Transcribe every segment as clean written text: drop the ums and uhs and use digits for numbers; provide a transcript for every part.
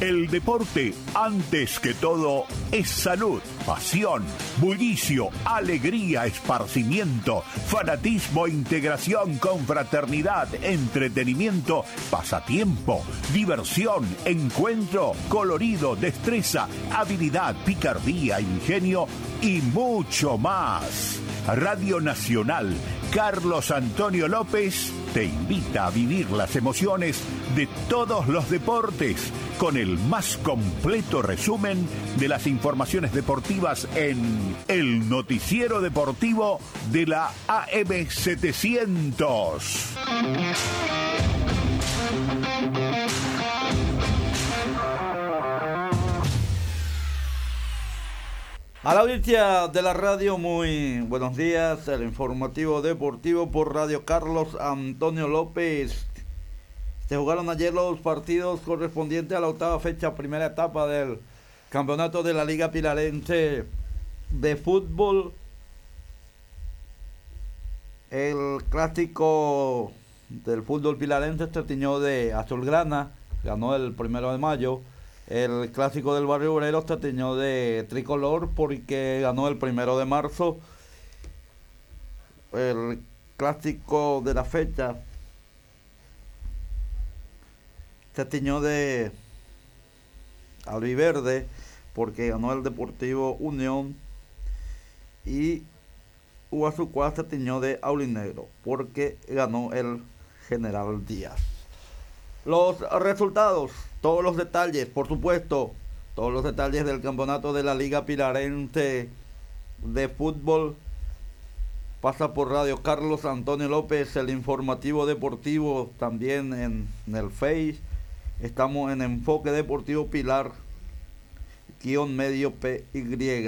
El deporte, antes que todo, es salud, pasión, bullicio, alegría, esparcimiento, fanatismo, integración, confraternidad, entretenimiento, pasatiempo, diversión, encuentro, colorido, destreza, habilidad, picardía, ingenio y mucho más. Radio Nacional, Carlos Antonio López te invita a vivir las emociones de todos los deportes con el más completo resumen de las informaciones deportivas en el noticiero deportivo de la AM 700. A la audiencia de la radio, muy buenos días. El informativo deportivo por Radio Carlos Antonio López. Se jugaron ayer los partidos correspondientes a la octava fecha, primera etapa del campeonato de la Liga Pilarense de fútbol. El clásico del fútbol pilarense se tiñó de azulgrana, ganó el 1 de mayo. El clásico del barrio obrero se tiñó de tricolor porque ganó el 1 de marzo. El clásico de la fecha se tiñó de albiverde porque ganó el Deportivo Unión. Y Guasucuá se tiñó de aurinegro porque ganó el General Díaz. Los resultados, todos los detalles, por supuesto, todos los detalles del campeonato de la Liga Pilarense de fútbol pasa por Radio Carlos Antonio López, el informativo deportivo también en el Face. Estamos en Enfoque Deportivo Pilar, _medio PY.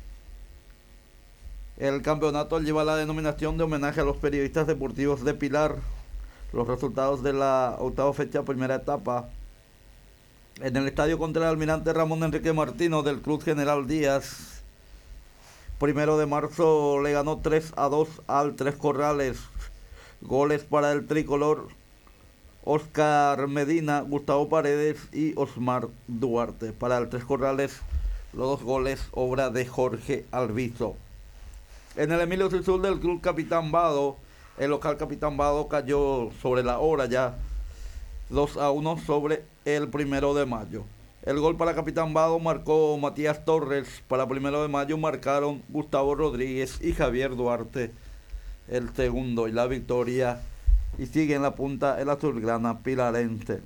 El campeonato lleva la denominación de homenaje a los periodistas deportivos de Pilar. Los resultados de la octava fecha, primera etapa. En el estadio contra el Almirante Ramón Enrique Martino del Club General Díaz, 1 de marzo le ganó 3-2 al Tres Corrales. Goles para el tricolor: Oscar Medina, Gustavo Paredes y Osmar Duarte. Para el Tres Corrales, los 2 goles, obra de Jorge Alviso. En el Emilio Cisur del Club Capitán Vado, el local Capitán Vado cayó sobre la hora ya 2-1 sobre el 1 de mayo. El gol para Capitán Vado marcó Matías Torres. Para 1 de mayo marcaron Gustavo Rodríguez y Javier Duarte el segundo. Y la victoria, y sigue en la punta el azulgrana pilarense.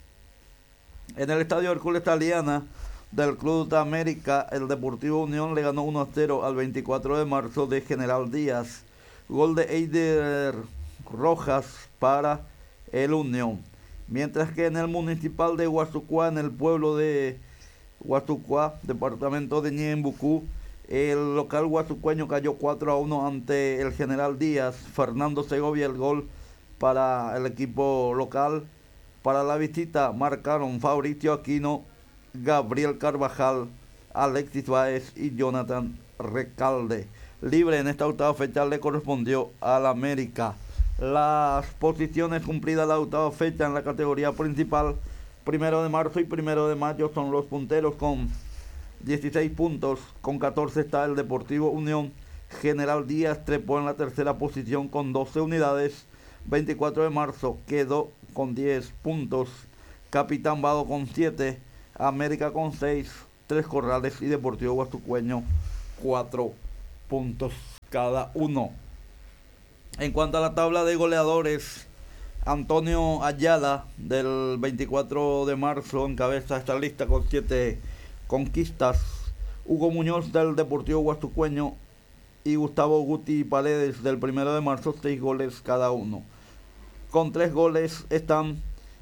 En el estadio Hércules Taliana del Club de América, el Deportivo Unión le ganó 1-0 al 24 de marzo de General Díaz. Gol de Eider Rojas para el Unión. Mientras que en el municipal de Guasucuá, en el pueblo de Guasucuá, departamento de Ñembucú, el local guasucueño cayó 4-1 ante el General Díaz. Fernando Segovia, el gol para el equipo local. Para la visita marcaron Fabricio Aquino, Gabriel Carvajal, Alexis Báez y Jonathan Recalde. Libre en esta octava fecha le correspondió al América. Las posiciones cumplidas la octava fecha en la categoría principal, 1 de marzo y 1 de mayo son los punteros con 16 puntos. Con 14 está el Deportivo Unión. General Díaz trepó en la tercera posición con 12 unidades. 24 de marzo quedó con 10 puntos. Capitán Vado con 7. América con 6. Tres Corrales y Deportivo Guasucueño 4 puntos cada uno. En cuanto a la tabla de goleadores, Antonio Ayala del 24 de marzo encabeza esta lista con 7 conquistas. Hugo Muñoz del Deportivo Guasucueño y Gustavo Guti Paredes del 1 de marzo, 6 goles cada uno. Con 3 goles están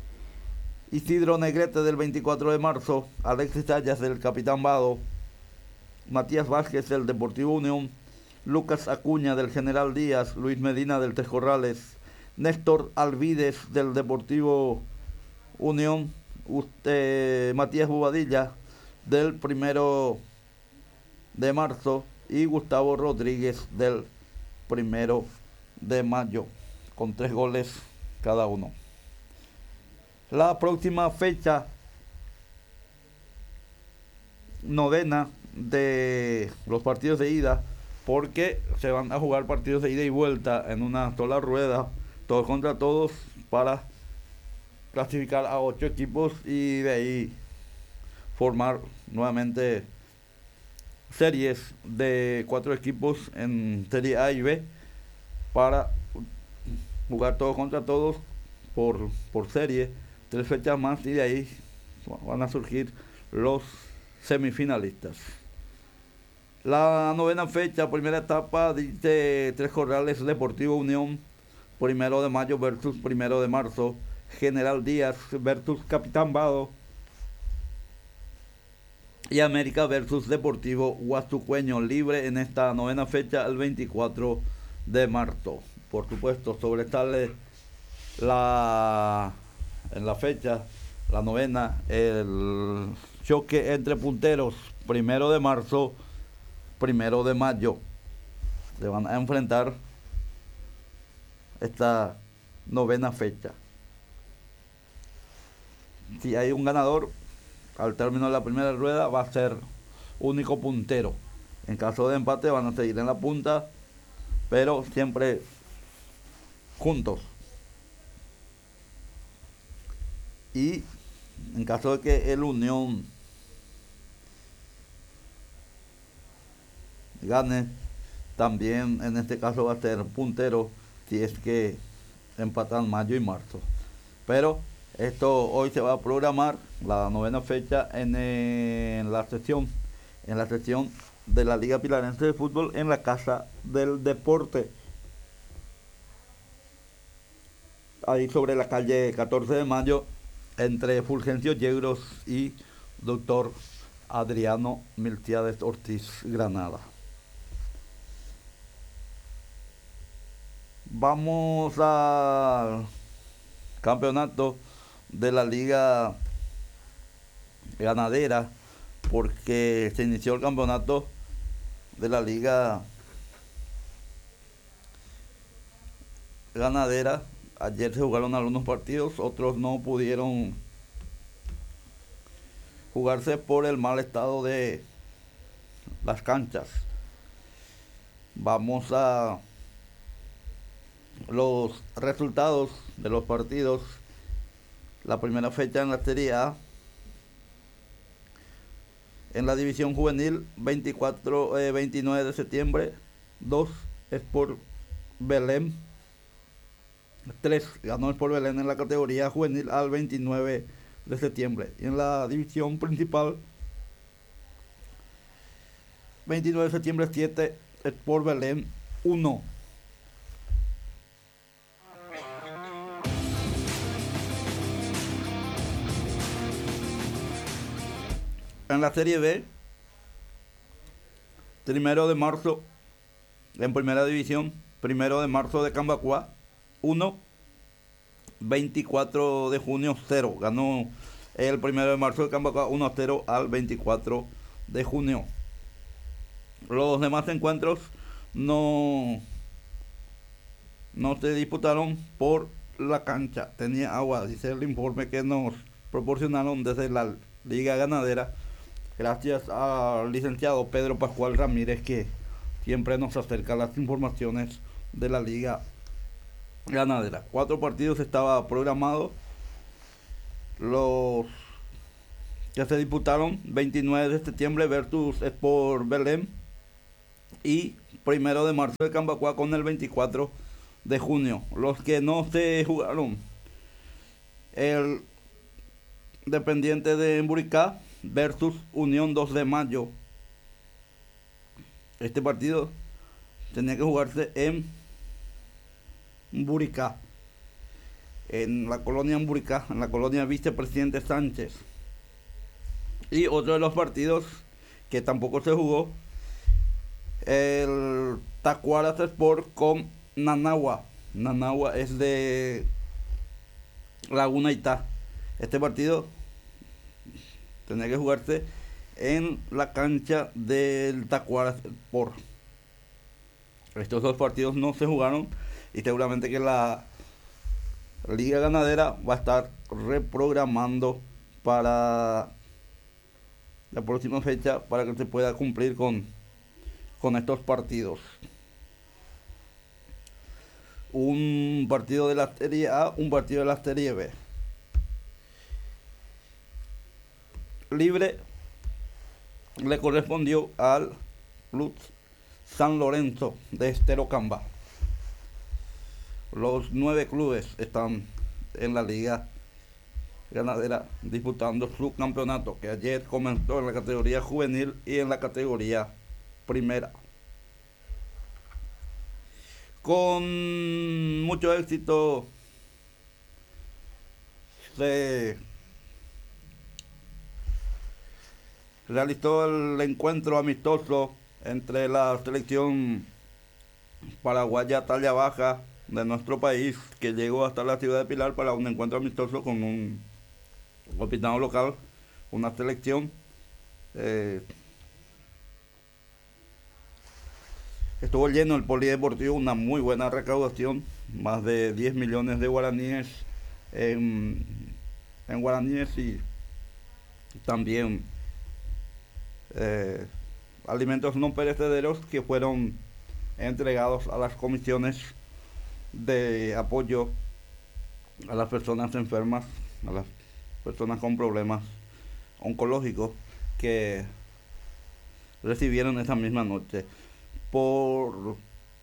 Isidro Negrete del 24 de marzo, Alexis Sayas del Capitán Vado, Matías Vázquez del Deportivo Unión, Lucas Acuña del General Díaz, Luis Medina del Tres Corrales, Néstor Alvides del Deportivo Unión, Matías Bobadilla del 1 de marzo y Gustavo Rodríguez del 1 de mayo, con 3 goles cada uno. La próxima fecha novena de los partidos de ida, porque se van a jugar partidos de ida y vuelta en una sola rueda, todos contra todos, para clasificar a 8 equipos y de ahí formar nuevamente series de 4 equipos en Serie A y B para jugar todos contra todos por serie, 3 fechas más, y de ahí van a surgir los semifinalistas. La novena fecha, primera etapa, dice Tres Corrales, Deportivo Unión, 1 de mayo versus 1 de marzo, General Díaz versus Capitán Vado, y América versus Deportivo Guastucueño, libre en esta novena fecha el 24 de marzo. Por supuesto, sobresale en la fecha, la novena, el choque entre punteros, 1 de marzo, 1 de mayo. Se van a enfrentar esta novena fecha. Si hay un ganador, al término de la primera rueda va a ser único puntero. En caso de empate van a seguir en la punta, pero siempre juntos. Y en caso de que el Unión gane, también en este caso va a ser puntero si es que empatan mayo y marzo. Pero esto hoy se va a programar la novena fecha en la sesión de la Liga Pilarense de Fútbol en la Casa del Deporte, ahí sobre la calle 14 de mayo, entre Fulgencio Yegros y Doctor Adriano Miltiades Ortiz, Granada. Vamos al campeonato de la Liga Ganadera, porque se inició el campeonato de la Liga Ganadera. Ayer se jugaron algunos partidos, otros no pudieron jugarse por el mal estado de las canchas. Vamos a los resultados de los partidos. La primera fecha en la Serie A, en la división juvenil, 29 de septiembre, 2 Sport Belén, 3 ganó Sport Belén en la categoría juvenil al 29 de septiembre. Y en la división principal, 29 de septiembre, 7 Sport Belén, 1. En la Serie B, 1 de marzo, en primera división, 1 de marzo de Cambacuá, 1, 24 de junio, 0. Ganó el 1 de marzo de Cambacuá 1-0 al 24 de junio. Los demás encuentros no se disputaron por la cancha. Tenía agua, dice el informe que nos proporcionaron desde la Liga Ganadera, gracias al licenciado Pedro Pascual Ramírez, que siempre nos acerca las informaciones de la Liga Ganadera. 4 partidos estaba programado, los que se disputaron: 29 de septiembre versus Sport Belén y 1 de marzo de Cambacuá con el 24 de junio. Los que no se jugaron: el Dependiente de Emburicá versus Unión 2 de mayo. Este partido tenía que jugarse en Emburicá, en la colonia Emburicá, en la colonia Vicepresidente Sánchez. Y otro de los partidos que tampoco se jugó, el Tacuaras Sport con Nanagua. Nanagua es de Laguna Itá. Este partido tenía que jugarse en la cancha del Tacuaras Sport. Estos 2 partidos no se jugaron y seguramente que la Liga Ganadera va a estar reprogramando para la próxima fecha para que se pueda cumplir con estos partidos. Un partido de la Serie A, un partido de la Serie B. Libre le correspondió al Club San Lorenzo de Estero Cambá. Los 9 clubes están en la Liga Ganadera disputando su campeonato, que ayer comenzó en la categoría juvenil y en la categoría primera. Con mucho éxito se realizó el encuentro amistoso entre la selección paraguaya talla baja de nuestro país, que llegó hasta la ciudad de Pilar para un encuentro amistoso con un combinado local, una selección. Estuvo lleno el polideportivo, una muy buena recaudación, más de 10 millones de guaraníes en guaraníes, y también alimentos no perecederos que fueron entregados a las comisiones de apoyo a las personas enfermas, a las personas con problemas oncológicos que recibieron esa misma noche. Por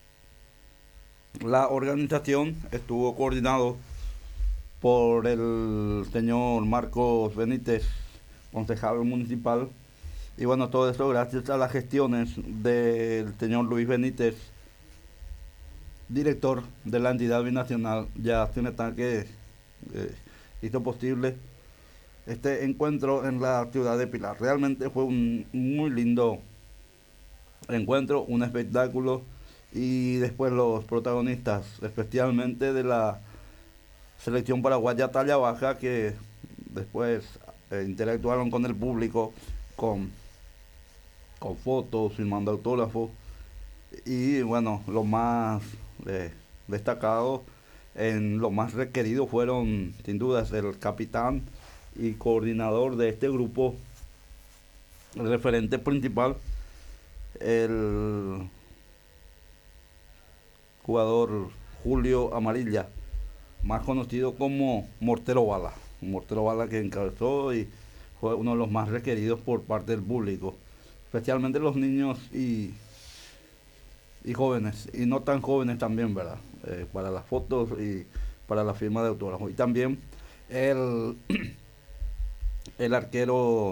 la organización estuvo coordinado por el señor Marcos Benítez, concejal municipal, y bueno, todo eso gracias a las gestiones del señor Luis Benítez, director de la entidad binacional Yacyretá, que hizo posible este encuentro en la ciudad de Pilar. Realmente fue un muy lindo encuentro, un espectáculo, y después los protagonistas, especialmente de la selección paraguaya talla baja, que después interactuaron con el público con fotos, firmando autógrafos, y bueno, lo más destacado, en lo más requerido, fueron sin dudas el capitán y coordinador de este grupo, el referente principal, el jugador Julio Amarilla, más conocido como Mortero Bala. Mortero Bala, que encabezó y fue uno de los más requeridos por parte del público, especialmente los niños y jóvenes, y no tan jóvenes también, ¿verdad? Para las fotos y para la firma de autógrafos. Y también el arquero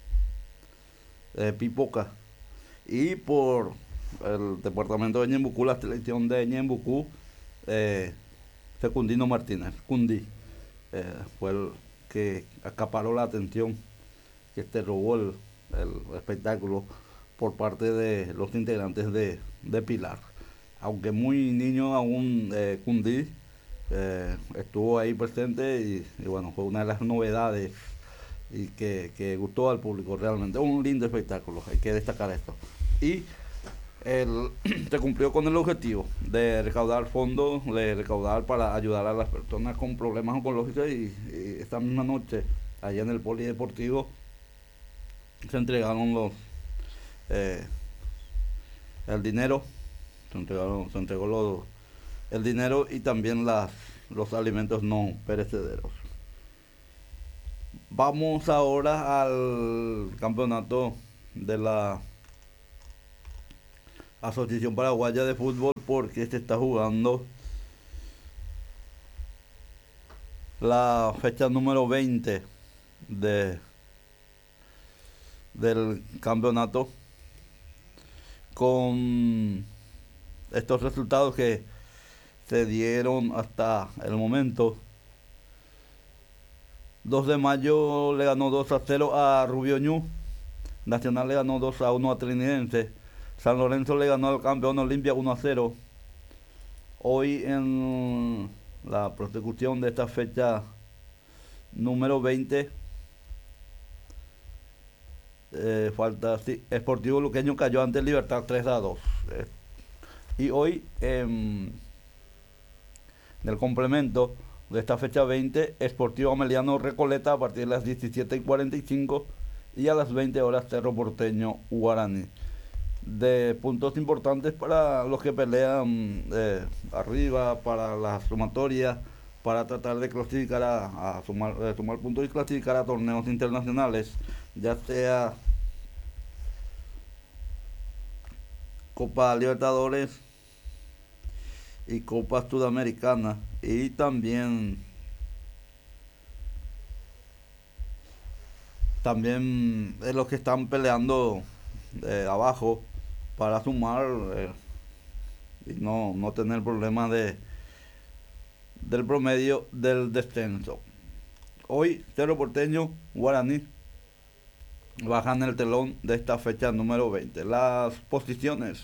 Pipoca. Y por el departamento de Ñembucú, la selección de Ñembucú, Secundino Martínez, Cundi, fue el que acaparó la atención, que robó el espectáculo por parte de los integrantes de Pilar. Aunque muy niño aún, Cundi estuvo ahí presente, y bueno, fue una de las novedades y que gustó al público. Realmente un lindo espectáculo, hay que destacar esto. Y se cumplió con el objetivo de recaudar fondos, de recaudar para ayudar a las personas con problemas oncológicos, y esta misma noche, allá en el polideportivo, se entregaron el dinero, se entregó el dinero, y también los alimentos no perecederos. Vamos ahora al campeonato de la Asociación Paraguaya de Fútbol, porque se está jugando la fecha número 20 del campeonato, con estos resultados que se dieron hasta el momento. 2 de mayo le ganó 2-0 a Rubio Ñu. Nacional le ganó 2-1 a Trinidense. San Lorenzo le ganó al campeón Olimpia 1-0. Hoy, en la prosecución de esta fecha número 20, Sportivo Luqueño cayó ante Libertad 3-2. Y hoy, en el complemento de esta fecha 20, Sportivo Ameliano Recoleta a partir de las 17:45, y a las 20 horas Cerro Porteño Guaraní. De puntos importantes para los que pelean arriba, para las sumatorias, para tratar de clasificar a sumar puntos y clasificar a torneos internacionales, ya sea Copa Libertadores y Copa Sudamericana, y también los que están peleando abajo para sumar y no tener problemas del promedio del descenso. Hoy Cerro Porteño Guaraní bajan el telón de esta fecha número 20. Las posiciones: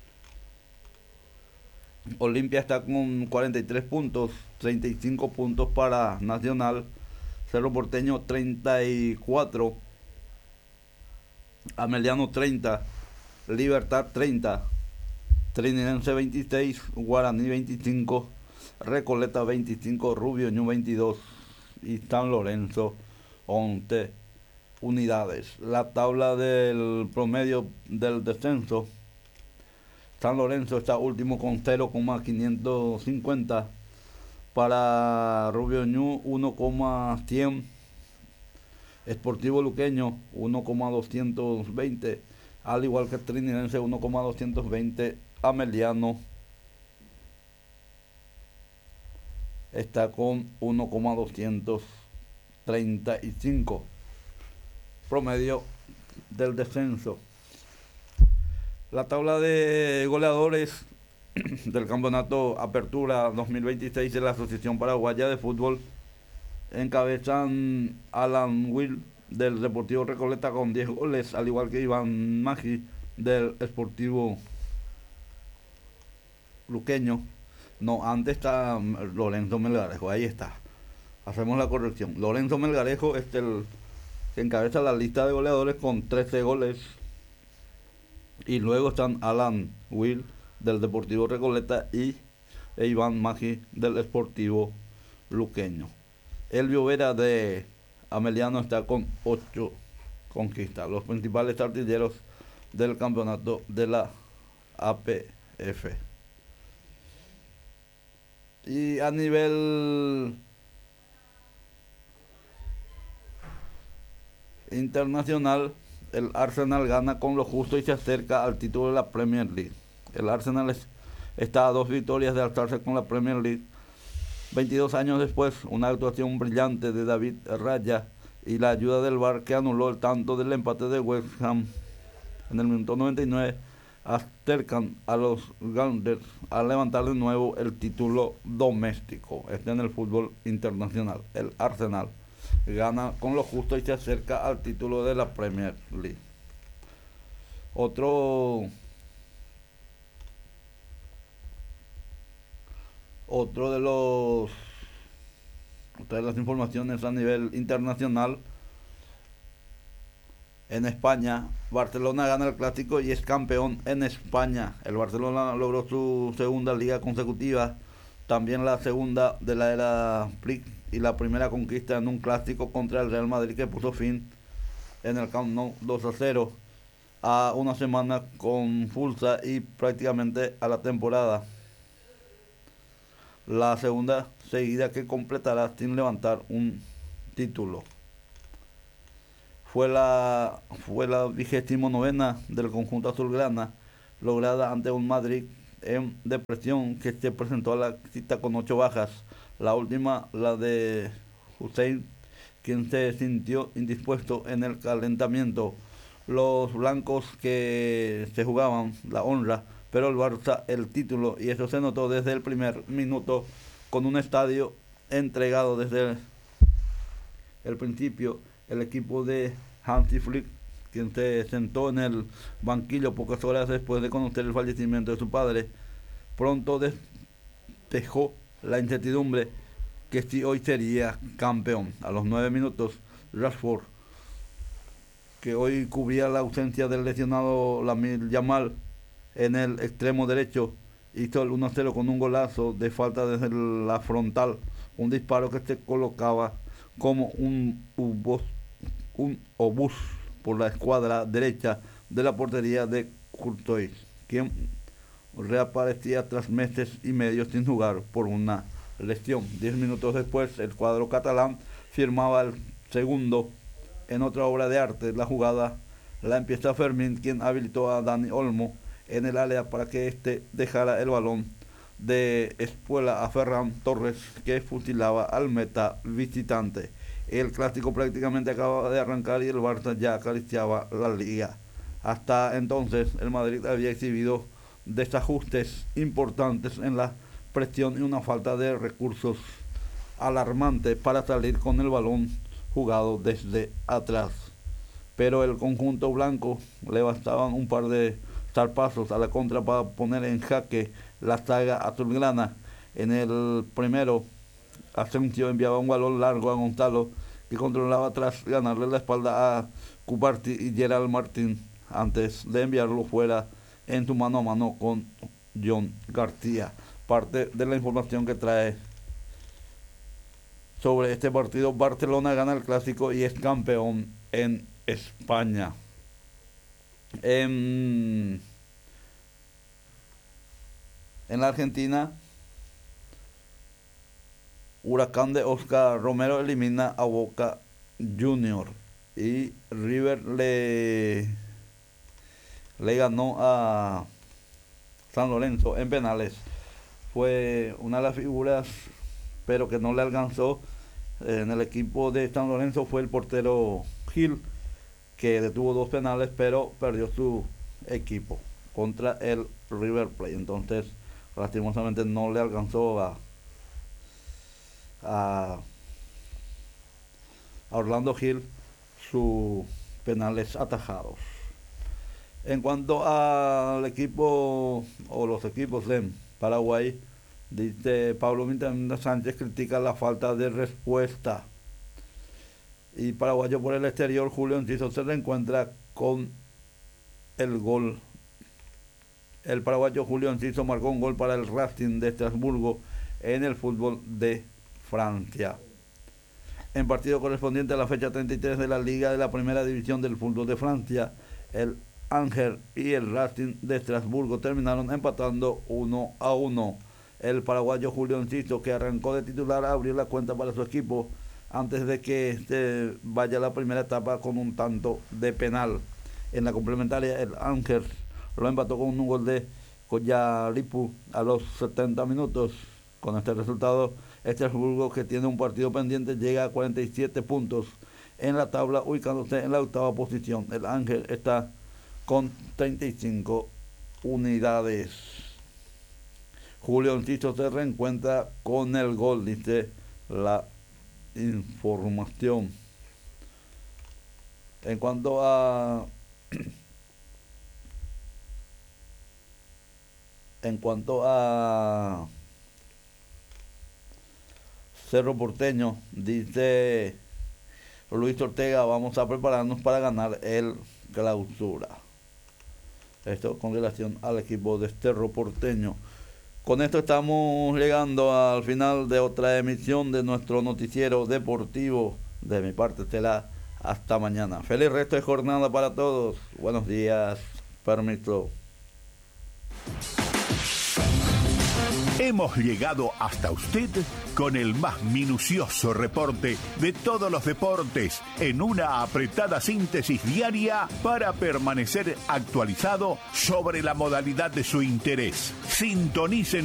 Olimpia está con 43 puntos, 35 puntos para Nacional, Cerro Porteño 34, Ameliano 30, Libertad 30, Trinidad 26, Guaraní 25, Recoleta 25, Rubio Ñu 22 y San Lorenzo 11 unidades. La tabla del promedio del descenso: San Lorenzo está último con 0,550, para Rubio Ñu 1,100, Sportivo Luqueño 1,220, al igual que Trinidense 1,220. Ameliano está con 1,235 promedio del descenso. La tabla de goleadores del campeonato Apertura 2026 de la Asociación Paraguaya de Fútbol encabezan Alan Will del Deportivo Recoleta con 10 goles, al igual que Iván Maggi del Sportivo Luqueño. No, antes está Lorenzo Melgarejo, ahí está. Hacemos la corrección. Lorenzo Melgarejo es el que encabeza la lista de goleadores con 13 goles. Y luego están Alan Will del Deportivo Recoleta y Iván Maggi del Sportivo Luqueño. Elvio Vera de Ameliano está con 8 conquistas, los principales artilleros del campeonato de la APF. Y a nivel internacional, el Arsenal gana con lo justo y se acerca al título de la Premier League. El Arsenal está a 2 victorias de alzarse con la Premier League. 22 años después, una actuación brillante de David Raya y la ayuda del VAR, que anuló el tanto del empate de West Ham en el minuto 99, acercan a los Gunners a levantar de nuevo el título doméstico. En el fútbol internacional. El Arsenal gana con lo justo y se acerca al título de la Premier League. Otro de las informaciones a nivel internacional: en España, Barcelona gana el Clásico y es campeón en España. El Barcelona logró su segunda liga consecutiva, también la segunda de la era Flick, y la primera conquista en un Clásico contra el Real Madrid, que puso fin en el Camp Nou 2-0 a una semana convulsa y prácticamente a la temporada. La segunda seguida que completará sin levantar un título. Fue la 29ª del conjunto azulgrana, lograda ante un Madrid en depresión, que se presentó a la cita con 8 bajas. La última, la de Hussein, quien se sintió indispuesto en el calentamiento. Los blancos que se jugaban la honra, pero el Barça el título, y eso se notó desde el primer minuto, con un estadio entregado desde el principio. El equipo de Hansi Flick, quien se sentó en el banquillo pocas horas después de conocer el fallecimiento de su padre, pronto despejó la incertidumbre que si hoy sería campeón. A los 9 minutos, Rashford, que hoy cubría la ausencia del lesionado Lamine Yamal en el extremo derecho, hizo el 1-0 con un golazo de falta desde la frontal, un disparo que se colocaba como un obús por la escuadra derecha de la portería de Courtois, quien reaparecía tras meses y medio sin jugar por una lesión. 10 minutos después, el cuadro catalán firmaba el segundo en otra obra de arte. La jugada la empieza Fermín, quien habilitó a Dani Olmo en el área para que éste dejara el balón de espuela a Ferran Torres, que fusilaba al meta visitante. El clásico prácticamente acaba de arrancar y el Barça ya acariciaba la liga. Hasta entonces el Madrid había exhibido desajustes importantes en la presión y una falta de recursos alarmante para salir con el balón jugado desde atrás. Pero el conjunto blanco le bastaban un par de zarpazos a la contra para poner en jaque la saga azulgrana. En el primero, Asensio enviaba un balón largo a Gonzalo, que controlaba tras ganarle la espalda a Cubarti y Gerald Martín, antes de enviarlo fuera en su mano a mano con John García. Parte de la información que trae sobre este partido: Barcelona gana el clásico y es campeón en España. En la Argentina, Huracán de Oscar Romero elimina a Boca Junior y River le ganó a San Lorenzo en penales. Fue una de las figuras, pero que no le alcanzó en el equipo de San Lorenzo fue el portero Gil, que detuvo 2 penales, pero perdió su equipo contra el River Plate. Entonces, lastimosamente no le alcanzó a Orlando Gil sus penales atajados. En cuanto al equipo o los equipos de Paraguay, dice Pablo Miranda Sánchez, critica la falta de respuesta. Y paraguayo por el exterior, Julio Enciso se reencuentra con el gol. El paraguayo Julio Enciso marcó un gol para el Racing de Estrasburgo en el fútbol de Francia. En partido correspondiente a la fecha 33 de la Liga de la Primera División del Fútbol de Francia, el Angers y el Racing de Estrasburgo terminaron empatando 1-1. El paraguayo Julio Enciso, que arrancó de titular, abrió la cuenta para su equipo antes de que se vaya a la primera etapa con un tanto de penal. En la complementaria, el Angers lo empató con un gol de Collaripu a los 70 minutos. Con este resultado, Estrasburgo, que tiene un partido pendiente, llega a 47 puntos en la tabla, ubicándose en la 8ª posición. El Ángel está con 35 unidades. Julio Enciso se reencuentra con el gol, dice la información. En cuanto a Cerro Porteño, dice Luis Ortega, vamos a prepararnos para ganar el Clausura. Esto con relación al equipo de Cerro Porteño. Con esto estamos llegando al final de otra emisión de nuestro noticiero deportivo. De mi parte será hasta mañana. Feliz resto de jornada para todos. Buenos días. Permiso. Hemos llegado hasta usted con el más minucioso reporte de todos los deportes en una apretada síntesis diaria para permanecer actualizado sobre la modalidad de su interés. Sintonicen